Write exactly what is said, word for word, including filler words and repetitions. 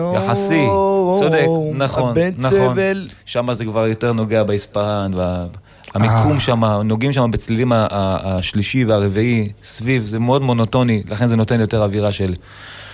יחסי, צודק, נכון, נכון. שם זה כבר יותר נוגע בהספרן, המיקום שם, נוגעים שם בצלילים השלישי והרביעי, סביב, זה מאוד מונוטוני, לכן זה נותן יותר אווירה של